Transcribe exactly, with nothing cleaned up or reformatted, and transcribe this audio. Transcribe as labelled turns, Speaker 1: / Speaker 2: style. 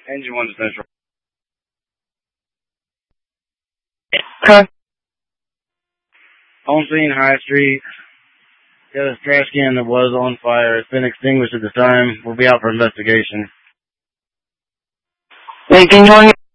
Speaker 1: Engine one to Central.
Speaker 2: Okay.
Speaker 1: On scene, High Street. Got a trash can that was on fire. It's been extinguished at the time. We'll be out for investigation.
Speaker 2: Hey, can you